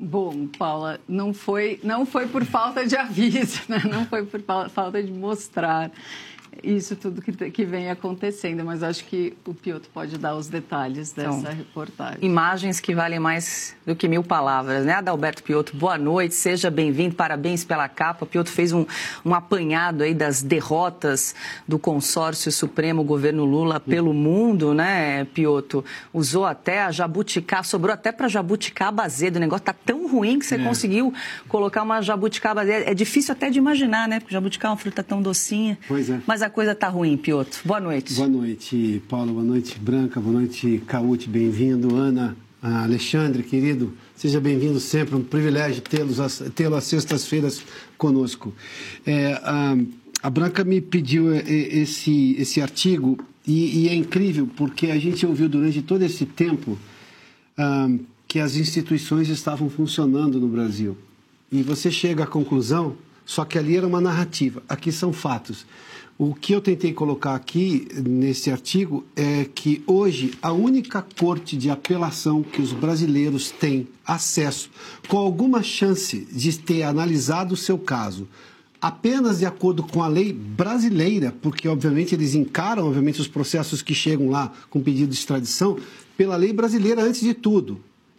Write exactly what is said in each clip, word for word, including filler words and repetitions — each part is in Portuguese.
Bom, Paula, não foi, não foi por falta de aviso, né? Não foi por falta de mostrar isso tudo que, que vem acontecendo, mas acho que o Piotr pode dar os detalhes dessa então, reportagem. Imagens que valem mais do que mil palavras, né? Adalberto Piotr, boa noite, seja bem-vindo, parabéns pela capa. O Piotr fez um, um apanhado aí das derrotas do consórcio Supremo Governo Lula pelo mundo, né, Piotr? Usou até a jabuticaba, sobrou até para jabuticaba azedo, o negócio tá tão ruim que você é. conseguiu colocar uma jabuticaba azedo. É difícil até de imaginar, né, porque jabuticaba é uma fruta tão docinha. Pois é. Mas a coisa está ruim, Piotr. Boa noite. Boa noite, Paula. Boa noite, Branca. Boa noite, Cauti. Bem-vindo. Ana, Alexandre, querido. Seja bem-vindo sempre. Um privilégio tê-los, tê-lo às sextas-feiras conosco. É, a, a Branca me pediu esse, esse artigo e, e é incrível porque a gente ouviu durante todo esse tempo ah, que as instituições estavam funcionando no Brasil. E você chega à conclusão, só que ali era uma narrativa. Aqui são fatos. O que eu tentei colocar aqui nesse artigo é que hoje a única corte de apelação que os brasileiros têm acesso, com alguma chance de ter analisado o seu caso, apenas de acordo com a lei brasileira, porque obviamente eles encaram obviamente os processos que chegam lá com pedido de extradição, pela lei brasileira antes de tudo.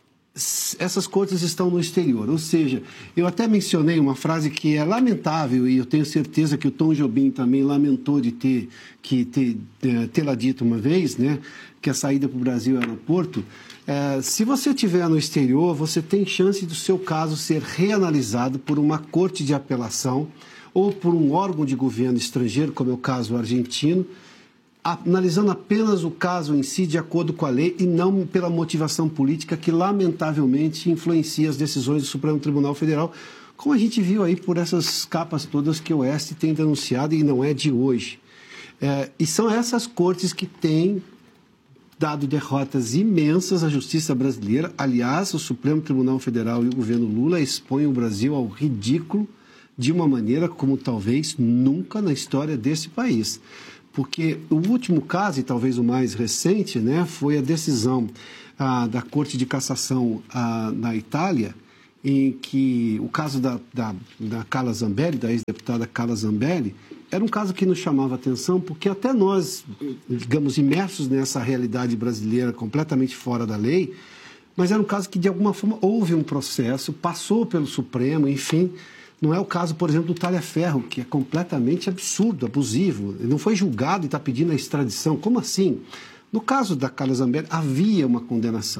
Essas cortes estão no exterior, ou seja, eu até mencionei uma frase que é lamentável e eu tenho certeza que o Tom Jobim também lamentou de ter que ter, tê-la dito uma vez, né, que a saída para o Brasil era no Porto. É, se você estiver no exterior, você tem chance do seu caso ser reanalisado por uma corte de apelação ou por um órgão de governo estrangeiro, como é o caso argentino, analisando apenas o caso em si de acordo com a lei e não pela motivação política que, lamentavelmente, influencia as decisões do Supremo Tribunal Federal, como a gente viu aí por essas capas todas que o Oeste tem denunciado e não é de hoje. É, e são essas cortes que têm dado derrotas imensas à justiça brasileira. Aliás, o Supremo Tribunal Federal e o governo Lula expõem o Brasil ao ridículo de uma maneira como talvez nunca na história desse país. Porque o último caso, e talvez o mais recente, né, foi a decisão ah, da Corte de Cassação ah, na Itália, em que o caso da, da, da Carla Zambelli, da ex-deputada Carla Zambelli, era um caso que nos chamava atenção, porque até nós, digamos, imersos nessa realidade brasileira completamente fora da lei, mas era um caso que, de alguma forma, houve um processo, passou pelo Supremo, enfim. Não é o caso, por exemplo, do Talhaferro, que é completamente absurdo, abusivo. Ele não foi julgado e está pedindo a extradição. Como assim? No caso da Carla Zambelli, havia uma condenação.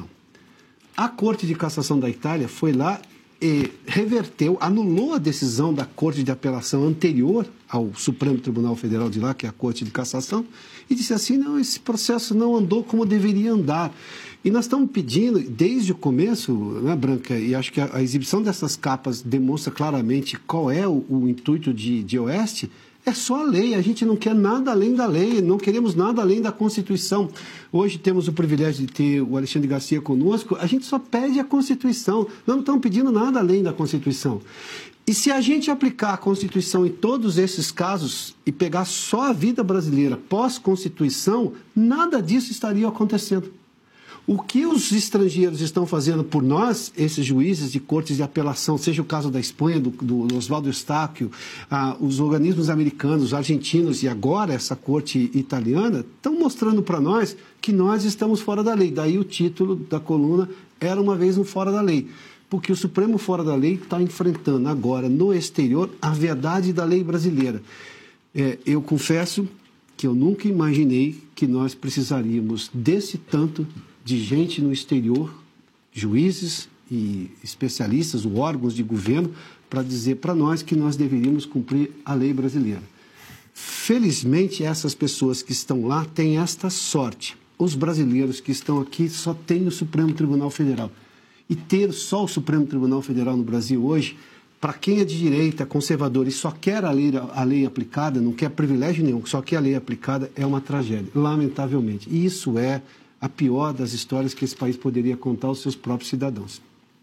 A Corte de Cassação da Itália foi lá e reverteu, anulou a decisão da Corte de Apelação anterior ao Supremo Tribunal Federal de lá, que é a Corte de Cassação, e disse assim, não, esse processo não andou como deveria andar. E nós estamos pedindo, desde o começo, né, Branca, e acho que a, a exibição dessas capas demonstra claramente qual é o, o intuito de, de Oeste, é só a lei, a gente não quer nada além da lei, não queremos nada além da Constituição. Hoje temos o privilégio de ter o Alexandre Garcia conosco, a gente só pede a Constituição, nós não estamos pedindo nada além da Constituição. E se a gente aplicar a Constituição em todos esses casos e pegar só a vida brasileira pós-Constituição, nada disso estaria acontecendo. O que os estrangeiros estão fazendo por nós, esses juízes de cortes de apelação, seja o caso da Espanha, do, do Oswaldo Eustáquio, ah, os organismos americanos, argentinos e agora essa corte italiana, estão mostrando para nós que nós estamos fora da lei. Daí o título da coluna era uma vez no fora da lei. Porque o Supremo fora da lei está enfrentando agora, no exterior, a verdade da lei brasileira. É, eu confesso que eu nunca imaginei que nós precisaríamos desse tanto de gente no exterior, juízes e especialistas, ou órgãos de governo, para dizer para nós que nós deveríamos cumprir a lei brasileira. Felizmente, essas pessoas que estão lá têm esta sorte. Os brasileiros que estão aqui só têm o Supremo Tribunal Federal. E ter só o Supremo Tribunal Federal no Brasil hoje, para quem é de direita, conservador e só quer a lei, a lei aplicada, não quer privilégio nenhum, só quer a lei aplicada, é uma tragédia, lamentavelmente. E isso é a pior das histórias que esse país poderia contar aos seus próprios cidadãos.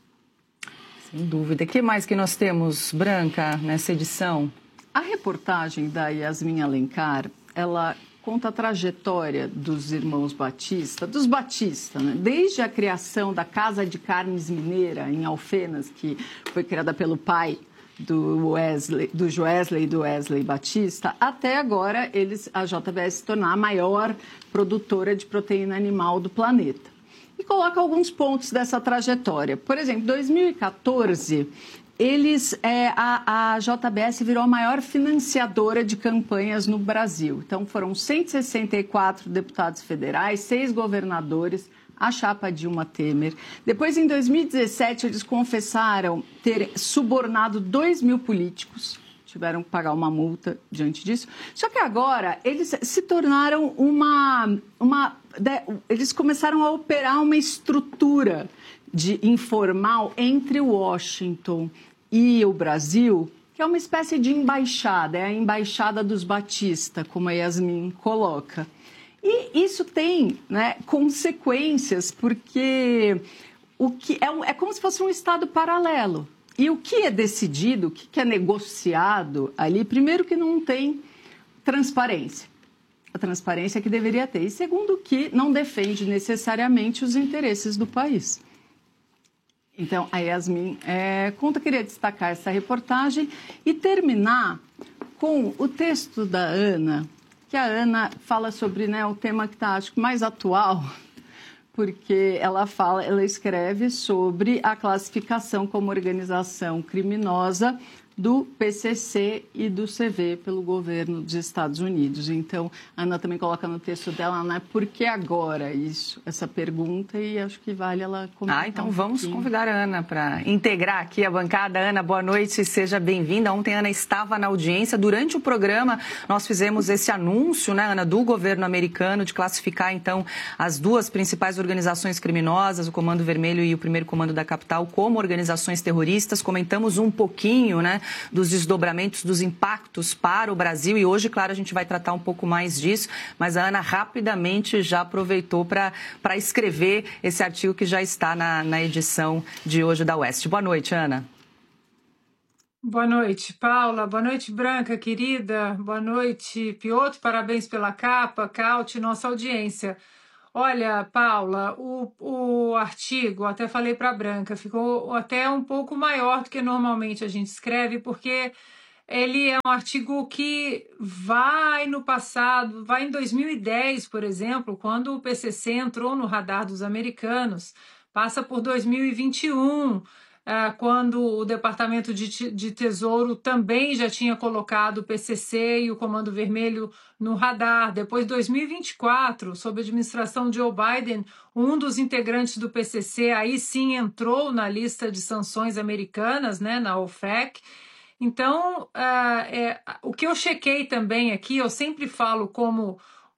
Sem dúvida. O que mais que nós temos, Branca, nessa edição? A reportagem da Yasmin Alencar, ela conta a trajetória dos irmãos Batista, dos Batista, né? Desde a criação da Casa de Carnes Mineira, em Alfenas, que foi criada pelo pai do Wesley, do Joesley e do Wesley Batista, até agora eles, a J B S se tornar a maior produtora de proteína animal do planeta. E coloca alguns pontos dessa trajetória. Por exemplo, em dois mil e quatorze, eles, é, a, a J B S virou a maior financiadora de campanhas no Brasil. Então, foram cento e sessenta e quatro deputados federais, seis governadores, a chapa Dilma Temer. Depois, em dois mil e dezessete, eles confessaram ter subornado dois mil políticos, tiveram que pagar uma multa diante disso. Só que agora, eles se tornaram uma... uma eles começaram a operar uma estrutura de informal entre Washington e o Brasil, que é uma espécie de embaixada, é a embaixada dos Batista, como a Yasmin coloca. E isso tem, né, consequências, porque o que é, é como se fosse um Estado paralelo. E o que é decidido, o que é negociado ali, primeiro que não tem transparência. A transparência que deveria ter. E segundo que não defende necessariamente os interesses do país. Então, a Yasmin é, conta, queria destacar essa reportagem e terminar com o texto da Ana, que a Ana fala sobre, né, o tema que está, acho que, mais atual, porque ela fala, ela escreve sobre a classificação como organização criminosa do P C C e do C V pelo governo dos Estados Unidos. Então, a Ana também coloca no texto dela, né, por que agora isso, essa pergunta, e acho que vale ela comentar. Ah, então um vamos pouquinho. convidar a Ana para integrar aqui a bancada. Ana, boa noite, seja bem-vinda. Ontem a Ana estava na audiência. Durante o programa, nós fizemos esse anúncio, né, Ana, do governo americano de classificar, então, as duas principais organizações criminosas, o Comando Vermelho e o Primeiro Comando da Capital, como organizações terroristas. Comentamos um pouquinho, né, dos desdobramentos, dos impactos para o Brasil, e hoje, claro, a gente vai tratar um pouco mais disso, mas a Ana rapidamente já aproveitou para para escrever esse artigo que já está na, na edição de hoje da Oeste. Boa noite, Ana. Boa noite, Paula. Boa noite, Branca, querida. Boa noite, Piotr. Parabéns pela capa, Caute, nossa audiência. Olha, Paula, o, o artigo, até falei para a Branca, ficou até um pouco maior do que normalmente a gente escreve, porque ele é um artigo que vai no passado, vai em dois mil e dez, por exemplo, quando o P C C entrou no radar dos americanos, passa por dois mil e vinte e um, quando o Departamento de, de Tesouro também já tinha colocado o P C C e o Comando Vermelho no radar. Depois, dois mil e vinte e quatro, sob a administração de Joe Biden, um dos integrantes do P C C aí sim entrou na lista de sanções americanas, né, na O F A C. Então, uh, é, o que eu chequei também aqui, eu sempre falo como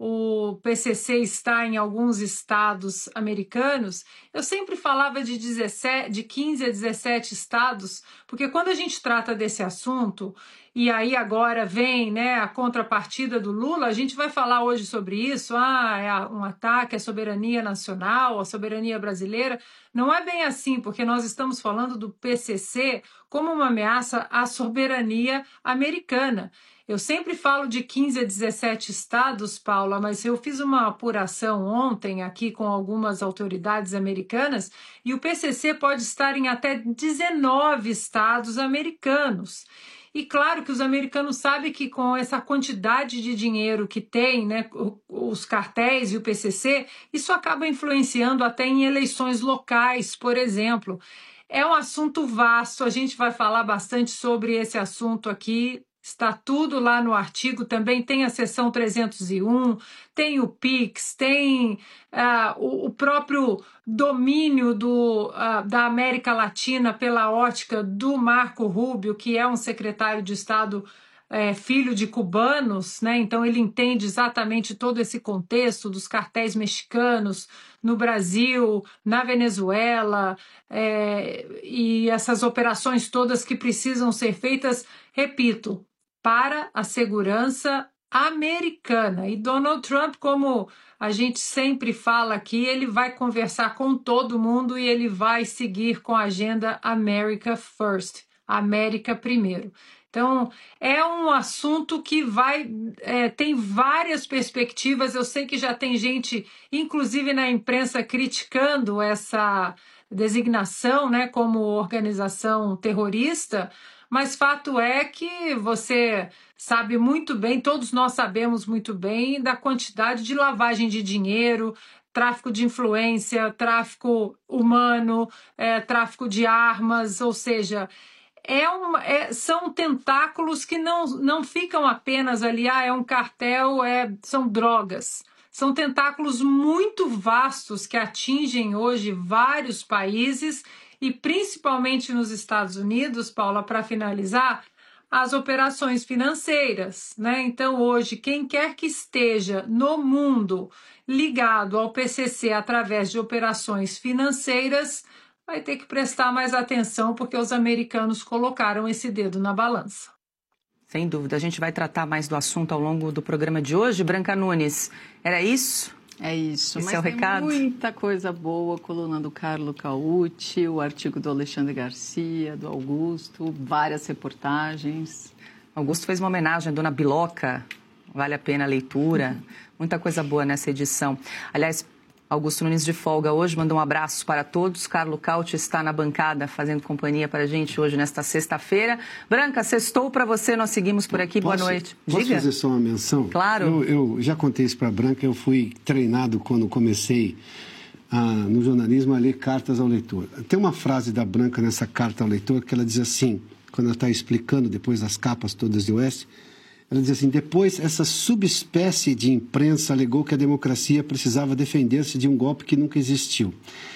o P C C está em alguns estados americanos, eu sempre falava de, dezessete, de quinze a dezessete estados, porque quando a gente trata desse assunto, e aí agora vem, né, a contrapartida do Lula, a gente vai falar hoje sobre isso, ah, é um ataque à soberania nacional, à soberania brasileira. Não é bem assim, porque nós estamos falando do P C C como uma ameaça à soberania americana. Eu sempre falo de quinze a dezessete estados, Paula, mas eu fiz uma apuração ontem aqui com algumas autoridades americanas e o P C C pode estar em até dezenove estados americanos. E claro que os americanos sabem que com essa quantidade de dinheiro que tem, né, os cartéis e o P C C, isso acaba influenciando até em eleições locais, por exemplo. É um assunto vasto, a gente vai falar bastante sobre esse assunto aqui. Está tudo lá no artigo, também tem a seção trezentos e um, tem o Pix, tem uh, o, o próprio domínio do, uh, da América Latina pela ótica do Marco Rubio, que é um secretário de Estado é, filho de cubanos, né? Então ele entende exatamente todo esse contexto dos cartéis mexicanos no Brasil, na Venezuela, é, e essas operações todas que precisam ser feitas, repito, para a segurança americana. E Donald Trump, como a gente sempre fala aqui, ele vai conversar com todo mundo e ele vai seguir com a agenda America First, América primeiro. Então, é um assunto que vai é, tem várias perspectivas. Eu sei que já tem gente, inclusive na imprensa, criticando essa designação, né, como organização terrorista, mas fato é que você sabe muito bem, todos nós sabemos muito bem da quantidade de lavagem de dinheiro, tráfico de influência, tráfico humano, é, tráfico de armas, ou seja... É uma, é, são tentáculos que não, não ficam apenas ali, ah, é um cartel, é, são drogas. São tentáculos muito vastos que atingem hoje vários países e principalmente nos Estados Unidos, Paula, para finalizar, as operações financeiras, né? Então, hoje, quem quer que esteja no mundo ligado ao P C C através de operações financeiras vai ter que prestar mais atenção porque os americanos colocaram esse dedo na balança. Sem dúvida. A gente vai tratar mais do assunto ao longo do programa de hoje. Branca Nunes, era isso? É isso. Esse mas é o tem recado? Muita coisa boa, a coluna do Carlos Cauti, o artigo do Alexandre Garcia, do Augusto, várias reportagens. Augusto fez uma homenagem à Dona Biloca, vale a pena a leitura. Muita coisa boa nessa edição. Aliás, Augusto Nunes de folga hoje, manda um abraço para todos. Carlos Cauti está na bancada fazendo companhia para a gente hoje nesta sexta-feira. Branca, sextou para você, nós seguimos por aqui. Posso, boa noite. Posso Diga? fazer só uma menção? Claro. Eu, eu já contei isso para a Branca, eu fui treinado quando comecei ah, no jornalismo a ler cartas ao leitor. Tem uma frase da Branca nessa carta ao leitor que ela diz assim, quando ela está explicando depois das capas todas de Oeste, ela diz assim, depois essa subespécie de imprensa alegou que a democracia precisava defender-se de um golpe que nunca existiu.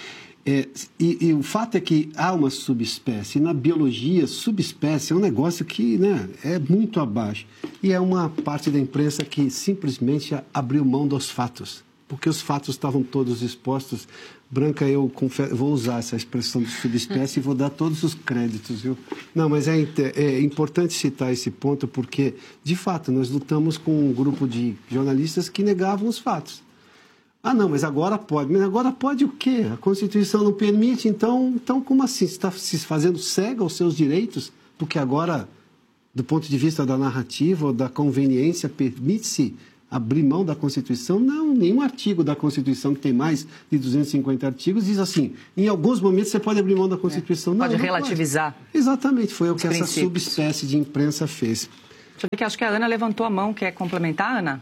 É, e, e o fato é que há uma subespécie. E na biologia, subespécie é um negócio que, né, é muito abaixo. E é uma parte da imprensa que simplesmente abriu mão dos fatos, porque os fatos estavam todos expostos. Branca, eu confesso, vou usar essa expressão de subespécie e vou dar todos os créditos, viu? Não, mas é, é importante citar esse ponto porque, de fato, nós lutamos com um grupo de jornalistas que negavam os fatos. Ah, não, mas agora pode. Mas agora pode o quê? A Constituição não permite, então, então como assim? Você está se fazendo cega aos seus direitos? Porque agora, do ponto de vista da narrativa ou da conveniência, permite-se abrir mão da Constituição? Não, nenhum artigo da Constituição, que tem mais de duzentos e cinquenta artigos, diz assim, em alguns momentos você pode abrir mão da Constituição. É. Não, pode não relativizar. Pode. Exatamente, foi o que princípios. Essa subespécie de imprensa fez. Deixa eu ver que acho que a Ana levantou a mão. Quer complementar, Ana?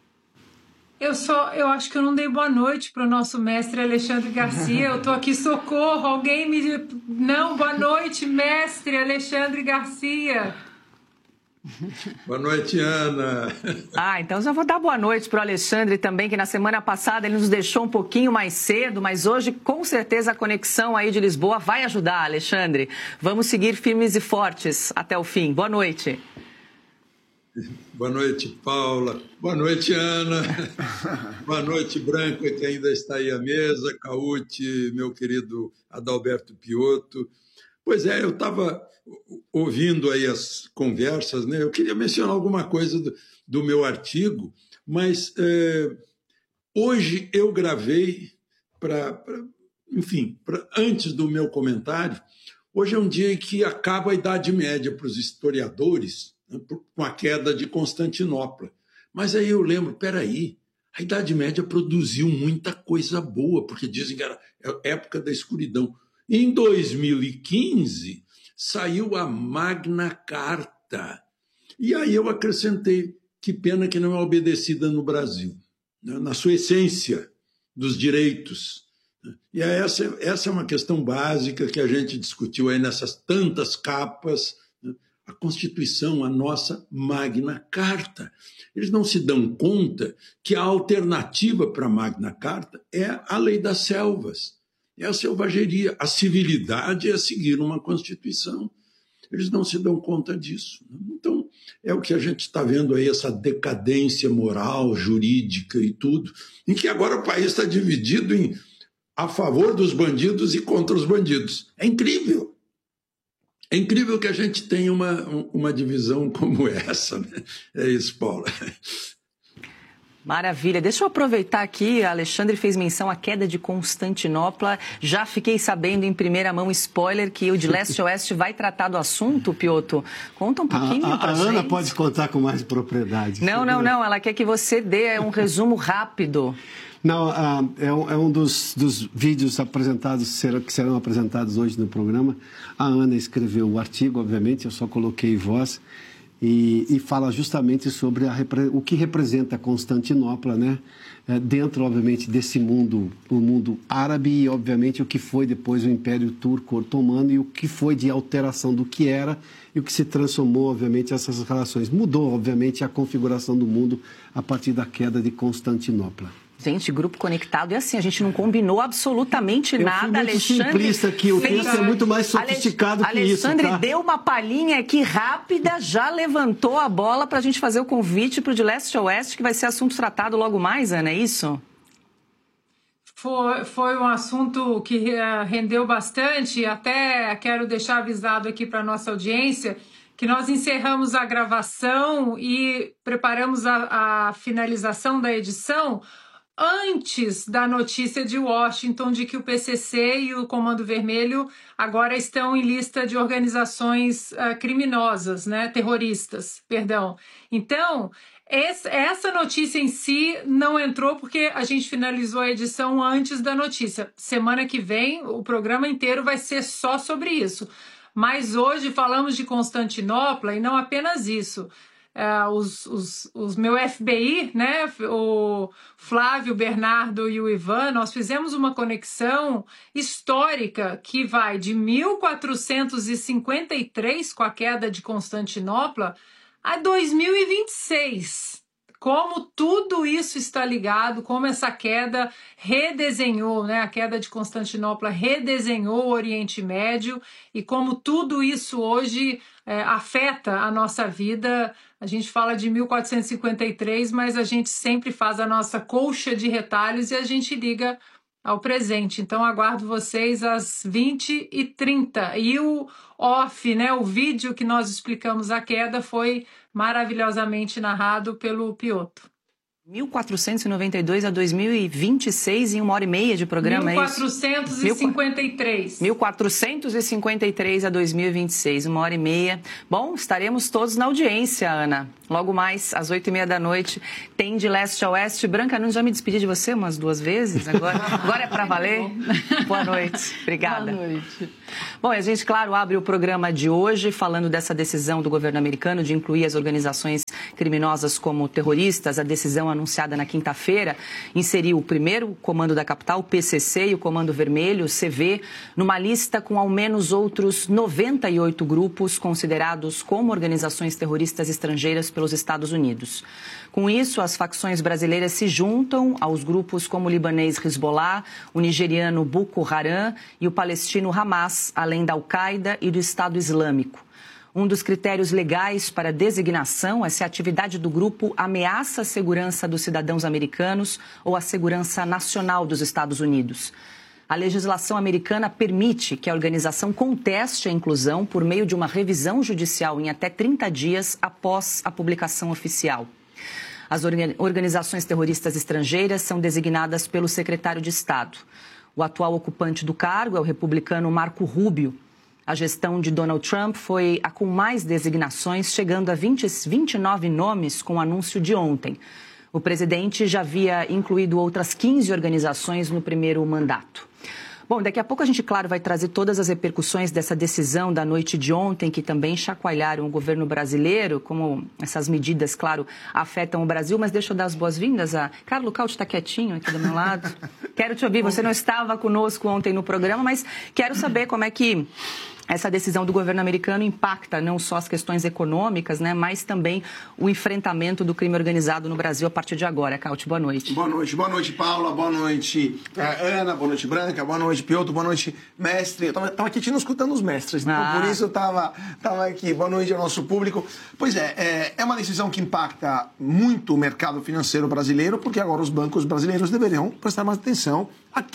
Eu só, eu acho que eu não dei boa noite para o nosso mestre Alexandre Garcia. Eu estou aqui, socorro, alguém me... Não, boa noite, mestre Alexandre Garcia. Boa noite, Ana. Ah, então já vou dar boa noite para o Alexandre também, que na semana passada ele nos deixou um pouquinho mais cedo, mas hoje com certeza a conexão aí de Lisboa vai ajudar, Alexandre. Vamos seguir firmes e fortes até o fim. Boa noite. Boa noite, Paula. Boa noite, Ana. Boa noite, Branca, que ainda está aí à mesa. Cauti, meu querido Adalberto Piotto. Pois é, eu estava ouvindo aí as conversas, né? Eu queria mencionar alguma coisa do, do meu artigo, mas é, hoje eu gravei para, enfim, pra, antes do meu comentário. Hoje é um dia em que acaba a Idade Média para os historiadores, né, com a queda de Constantinopla. Mas aí eu lembro, peraí, a Idade Média produziu muita coisa boa, porque dizem que era a época da escuridão. Em dois mil e quinze, saiu a Magna Carta. E aí eu acrescentei, que pena que não é obedecida no Brasil, né, na sua essência dos direitos. E essa, essa é uma questão básica que a gente discutiu aí nessas tantas capas, né, a Constituição, a nossa Magna Carta. Eles não se dão conta que a alternativa para a Magna Carta é a Lei das Selvas. É a selvageria. A civilidade é seguir uma Constituição. Eles não se dão conta disso. Então, é o que a gente está vendo aí, essa decadência moral, jurídica e tudo, em que agora o país está dividido em a favor dos bandidos e contra os bandidos. É incrível. É incrível que a gente tenha uma, uma divisão como essa, né? É isso, Paula. Maravilha. Deixa eu aproveitar aqui, a Alexandre fez menção à queda de Constantinopla. Já fiquei sabendo em primeira mão, spoiler, que o de Leste a Oeste vai tratar do assunto, Piotr. Conta um pouquinho a, a, pra a gente. A Ana pode contar com mais propriedade. Não, não, não. Ela quer que você dê um resumo rápido. Não, uh, é um, é um dos, dos vídeos apresentados, serão, que serão apresentados hoje no programa. A Ana escreveu o artigo, obviamente, eu só coloquei voz. E, e fala justamente sobre a, o que representa Constantinopla, né? É, dentro, obviamente, desse mundo, o mundo árabe e, obviamente, o que foi depois o Império Turco Otomano e o que foi de alteração do que era e o que se transformou, obviamente, essas relações. Mudou, obviamente, a configuração do mundo a partir da queda de Constantinopla. Gente, grupo conectado é assim, a gente não combinou absolutamente eu nada, fui muito Alexandre. Simplista aqui, o fez... texto é muito mais sofisticado Ale... que isso. Alexandre tá? deu uma palhinha aqui rápida, já levantou a bola para a gente fazer o convite para o de Leste a Oeste, que vai ser assunto tratado logo mais, Ana, é isso? Foi, foi um assunto que rendeu bastante, até quero deixar avisado aqui para a nossa audiência que nós encerramos a gravação e preparamos a, a finalização da edição antes da notícia de Washington de que o P C C e o Comando Vermelho agora estão em lista de organizações uh, criminosas, né, terroristas, perdão. Então, esse, essa notícia em si não entrou porque a gente finalizou a edição antes da notícia. Semana que vem, o programa inteiro vai ser só sobre isso. Mas hoje falamos de Constantinopla e não apenas isso. Uh, os, os, os meu F B I, né, o Flávio, o Bernardo e o Ivan, nós fizemos uma conexão histórica que vai de mil quatrocentos e cinquenta e três, com a queda de Constantinopla, a dois mil e vinte e seis. Como tudo isso está ligado, como essa queda redesenhou, né, a queda de Constantinopla redesenhou o Oriente Médio e como tudo isso hoje é, afeta a nossa vida. A gente fala de mil quatrocentos e cinquenta e três, mas a gente sempre faz a nossa colcha de retalhos e a gente liga ao presente. Então, aguardo vocês às vinte e trinta. E o off, né, o vídeo que nós explicamos a queda foi maravilhosamente narrado pelo Piotr. mil quatrocentos e noventa e dois a dois mil e vinte e seis em uma hora e meia de programa, mil quatrocentos e cinquenta e três. é isso? mil quatrocentos e cinquenta e três a dois mil e vinte e seis, uma hora e meia. Bom, estaremos todos na audiência, Ana. Logo mais, às oito e meia da noite, tem de Leste a Oeste. Branca, não já me despedi de você umas duas vezes? Agora, agora é para valer? Boa noite. Obrigada. Boa noite. Bom, a gente, claro, abre o programa de hoje falando dessa decisão do governo americano de incluir as organizações criminosas como terroristas. A decisão anunciada na quinta-feira inseriu o primeiro comando da capital, o P C C, e o Comando Vermelho, o C V, numa lista com ao menos outros noventa e oito grupos considerados como organizações terroristas estrangeiras pelos Estados Unidos. Com isso, as facções brasileiras se juntam aos grupos como o libanês Hezbollah, o nigeriano Boko Haram e o palestino Hamas, além da Al-Qaeda e do Estado Islâmico. Um dos critérios legais para designação é se a atividade do grupo ameaça a segurança dos cidadãos americanos ou a segurança nacional dos Estados Unidos. A legislação americana permite que a organização conteste a inclusão por meio de uma revisão judicial em até trinta dias após a publicação oficial. As organizações terroristas estrangeiras são designadas pelo secretário de Estado. O atual ocupante do cargo é o republicano Marco Rubio. A gestão de Donald Trump foi a com mais designações, chegando a vinte, vinte e nove nomes com o anúncio de ontem. O presidente já havia incluído outras quinze organizações no primeiro mandato. Bom, daqui a pouco a gente, claro, vai trazer todas as repercussões dessa decisão da noite de ontem, que também chacoalharam o governo brasileiro, como essas medidas, claro, afetam o Brasil. Mas deixa eu dar as boas-vindas a... Carlos Caut está quietinho aqui do meu lado. Quero te ouvir, você não estava conosco ontem no programa, mas quero saber como é que essa decisão do governo americano impacta não só as questões econômicas, né, mas também o enfrentamento do crime organizado no Brasil a partir de agora. Caut, boa noite. Boa noite, boa noite, Paula, boa noite, Ana, boa noite, Branca, boa noite, Piotr, boa noite, mestre. Eu estava aqui te escutando os mestres, então ah. por isso eu estava tava aqui. Boa noite ao nosso público. Pois é, é, é uma decisão que impacta muito o mercado financeiro brasileiro, porque agora os bancos brasileiros deveriam prestar mais atenção a quem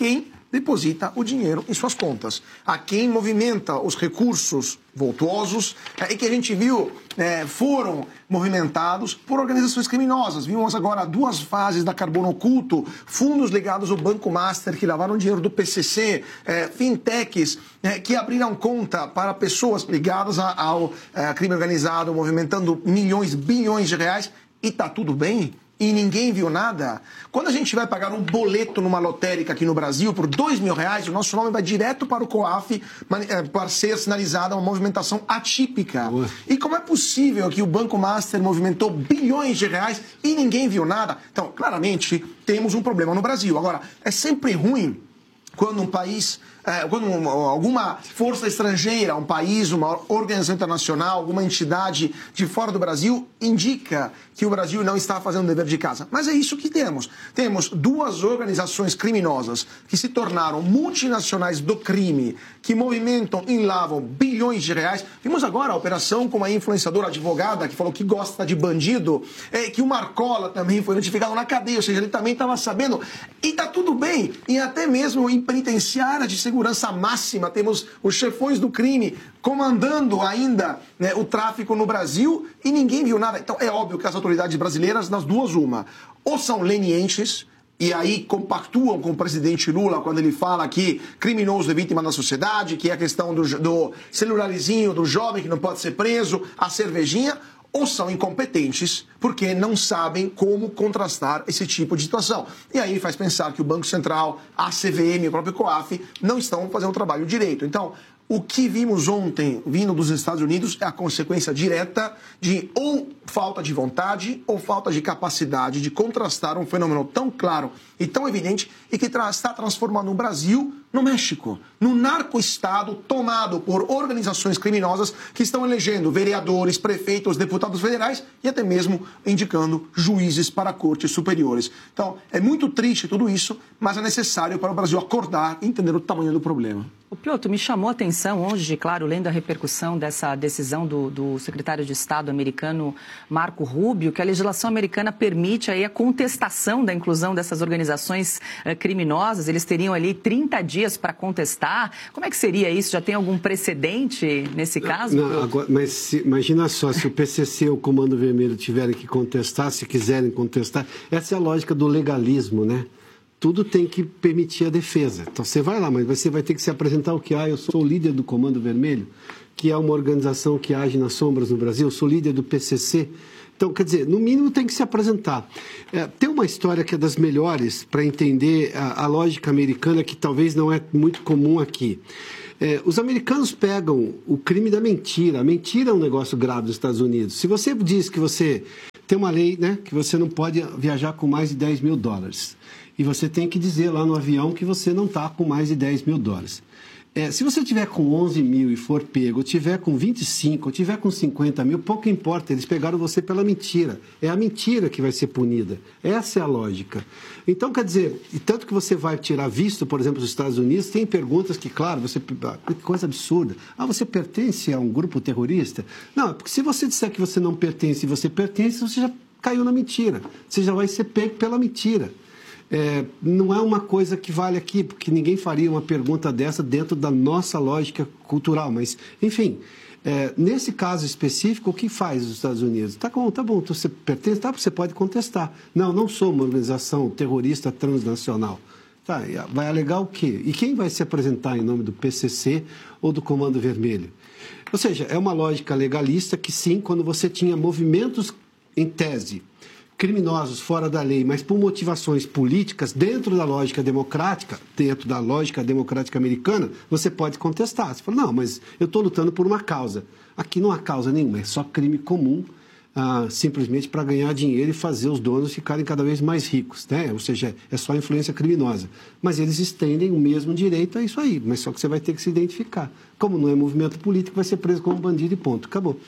deposita o dinheiro em suas contas. A quem movimenta os recursos voltuosos é, e que a gente viu é, foram movimentados por organizações criminosas. Vimos agora duas fases da Carbono Oculto, fundos ligados ao Banco Master que lavaram dinheiro do P C C, é, fintechs é, que abriram conta para pessoas ligadas a, ao é, crime organizado, movimentando milhões, bilhões de reais. E está tudo bem? E ninguém viu nada? Quando a gente vai pagar um boleto numa lotérica aqui no Brasil por dois mil reais, o nosso nome vai direto para o COAF para ser sinalizada uma movimentação atípica. Ué. E como é possível que o Banco Master movimentou bilhões de reais e ninguém viu nada? Então, claramente, temos um problema no Brasil. Agora, é sempre ruim quando um país, é, quando uma, alguma força estrangeira, um país, uma organização internacional, alguma entidade de fora do Brasil indica que o Brasil não está fazendo o dever de casa. Mas é isso que temos. Temos duas organizações criminosas que se tornaram multinacionais do crime, que movimentam e lavam bilhões de reais. Vimos agora a operação com uma influenciadora advogada que falou que gosta de bandido, é, que o Marcola também foi notificado na cadeia, ou seja, ele também estava sabendo. E está tudo bem. E até mesmo em penitenciárias de segurança máxima temos os chefões do crime comandando ainda, né, o tráfico no Brasil e ninguém viu nada. Então é óbvio que as autoridades brasileiras, nas duas uma, ou são lenientes e aí compactuam com o presidente Lula quando ele fala que criminoso é vítima da sociedade, que é a questão do, do celularizinho do jovem que não pode ser preso, a cervejinha, ou são incompetentes porque não sabem como contrastar esse tipo de situação. E aí faz pensar que o Banco Central, a C V M e o próprio COAF não estão fazendo o trabalho direito. Então, o que vimos ontem vindo dos Estados Unidos é a consequência direta de ou falta de vontade ou falta de capacidade de contrastar um fenômeno tão claro e tão evidente e que tra- está transformando o Brasil no México, no narco-estado tomado por organizações criminosas que estão elegendo vereadores, prefeitos, deputados federais e até mesmo indicando juízes para cortes superiores. Então, é muito triste tudo isso, mas é necessário para o Brasil acordar e entender o tamanho do problema. O Piotr, me chamou a atenção hoje, claro, lendo a repercussão dessa decisão do, do secretário de Estado americano Marco Rubio, que a legislação americana permite aí a contestação da inclusão dessas organizações eh, criminosas. Eles teriam ali trinta dias para contestar. Como é que seria isso? Já tem algum precedente nesse caso? Não, agora, mas se, imagina só, se o P C C ou o Comando Vermelho tiverem que contestar, se quiserem contestar, essa é a lógica do legalismo, né? Tudo tem que permitir a defesa. Então você vai lá, mas você vai ter que se apresentar o que há. Ah, eu sou o líder do Comando Vermelho, que é uma organização que age nas sombras no Brasil, eu sou líder do P C C. Então, quer dizer, no mínimo tem que se apresentar. É, tem uma história que é das melhores para entender a, a lógica americana, que talvez não é muito comum aqui. É, os americanos pegam o crime da mentira. A mentira é um negócio grave nos Estados Unidos. Se você diz que você tem uma lei, né, que você não pode viajar com mais de dez mil dólares, e você tem que dizer lá no avião que você não está com mais de dez mil dólares. É, se você tiver com onze mil e for pego, ou tiver com vinte e cinco, ou tiver com cinquenta mil, pouco importa, eles pegaram você pela mentira. É a mentira que vai ser punida. Essa é a lógica. Então, quer dizer, e tanto que você vai tirar visto, por exemplo, dos Estados Unidos, tem perguntas que, claro, você, que coisa absurda. Ah, você pertence a um grupo terrorista? Não, porque se você disser que você não pertence e você pertence, você já caiu na mentira. Você já vai ser pego pela mentira. É, não é uma coisa que vale aqui, porque ninguém faria uma pergunta dessa dentro da nossa lógica cultural. Mas, enfim, é, nesse caso específico, o que faz os Estados Unidos? Tá bom, tá bom, você pertence, tá, você pode contestar. Não, não sou uma organização terrorista transnacional. Tá, vai alegar o quê? E quem vai se apresentar em nome do P C C ou do Comando Vermelho? Ou seja, é uma lógica legalista que sim, quando você tinha movimentos em tese criminosos fora da lei, mas por motivações políticas, dentro da lógica democrática, dentro da lógica democrática americana, você pode contestar. Você fala, não, mas eu estou lutando por uma causa. Aqui não há causa nenhuma, é só crime comum, ah, simplesmente para ganhar dinheiro e fazer os donos ficarem cada vez mais ricos, né? Ou seja, é só influência criminosa. Mas eles estendem o mesmo direito a isso aí, mas só que você vai ter que se identificar. Como não é movimento político, vai ser preso como bandido e ponto. Acabou.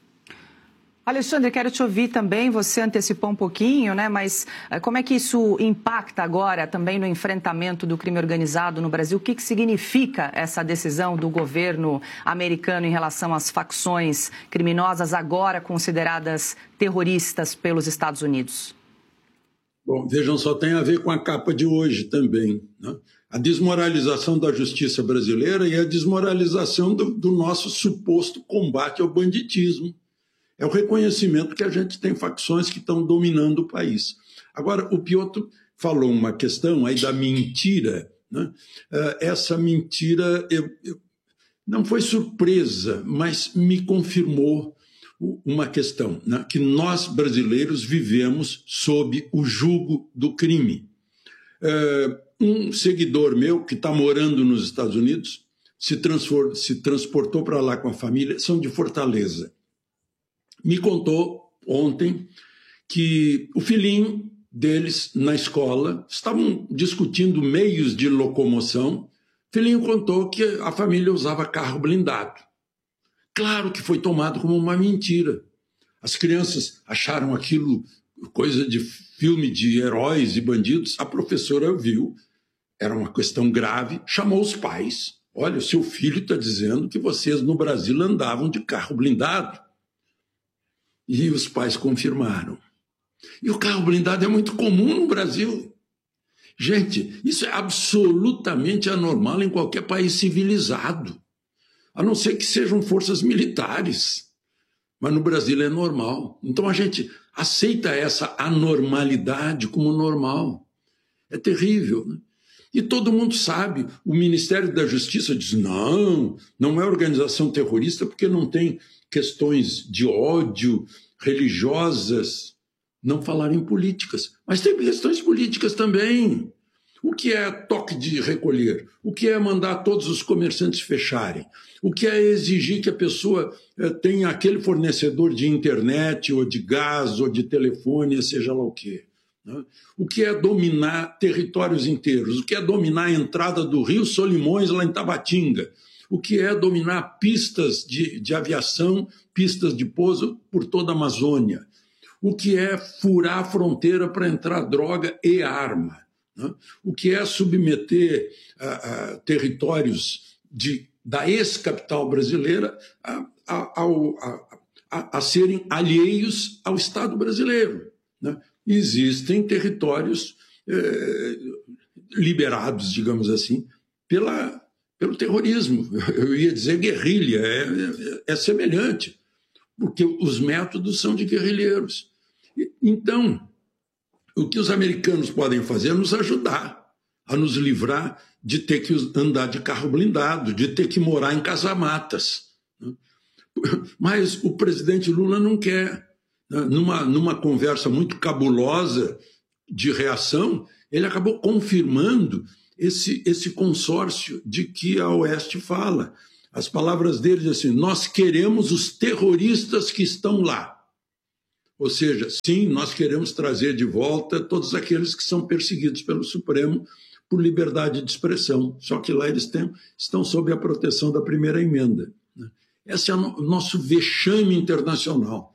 Alexandre, quero te ouvir também, você antecipou um pouquinho, né? Mas como é que isso impacta agora também no enfrentamento do crime organizado no Brasil? O que, que significa essa decisão do governo americano em relação às facções criminosas agora consideradas terroristas pelos Estados Unidos? Bom, vejam só, tem a ver com a capa de hoje também, né? a desmoralização da justiça brasileira e a desmoralização do, do nosso suposto combate ao banditismo. É o reconhecimento que a gente tem facções que estão dominando o país. Agora, o Piotr falou uma questão aí da mentira, né? Essa mentira eu, eu, não foi surpresa, mas me confirmou uma questão, né? Que nós, brasileiros, vivemos sob o jugo do crime. É, um seguidor meu que está morando nos Estados Unidos se, se transportou para lá com a família, são de Fortaleza. Me contou ontem que o filhinho deles na escola estavam discutindo meios de locomoção. O filhinho contou que a família usava carro blindado. Claro que foi tomado como uma mentira. As crianças acharam aquilo coisa de filme de heróis e bandidos. A professora viu, era uma questão grave, chamou os pais. Olha, o seu filho está dizendo que vocês no Brasil andavam de carro blindado. E os pais confirmaram. E o carro blindado é muito comum no Brasil. Gente, isso é absolutamente anormal em qualquer país civilizado, a não ser que sejam forças militares. Mas no Brasil é normal. Então a gente aceita essa anormalidade como normal. É terrível, né? E todo mundo sabe, o Ministério da Justiça diz, não, não é organização terrorista porque não tem questões de ódio religiosas, não falaram em políticas. Mas tem questões políticas também. O que é toque de recolher? O que é mandar todos os comerciantes fecharem? O que é exigir que a pessoa eh, tenha aquele fornecedor de internet, ou de gás, ou de telefone, seja lá o quê? Né? O que é dominar territórios inteiros? O que é dominar a entrada do Rio Solimões, lá em Tabatinga? O que é dominar pistas de, de aviação, pistas de pouso por toda a Amazônia? O que é furar a fronteira para entrar droga e arma? Né? O que é submeter uh, uh, territórios de, da ex-capital brasileira a, a, a, a, a serem alheios ao Estado brasileiro? Né? Existem territórios eh, liberados, digamos assim, pela, pelo terrorismo. Eu ia dizer guerrilha, é, é, é semelhante, porque os métodos são de guerrilheiros. Então, o que os americanos podem fazer é nos ajudar a nos livrar de ter que andar de carro blindado, de ter que morar em casamatas. Mas o presidente Lula não quer. Numa, numa conversa muito cabulosa de reação, ele acabou confirmando esse, esse consórcio de que a Oeste fala. As palavras dele dizem assim, nós queremos os terroristas que estão lá. Ou seja, sim, nós queremos trazer de volta todos aqueles que são perseguidos pelo Supremo por liberdade de expressão, só que lá eles têm, estão sob a proteção da primeira emenda. Esse é o nosso vexame internacional.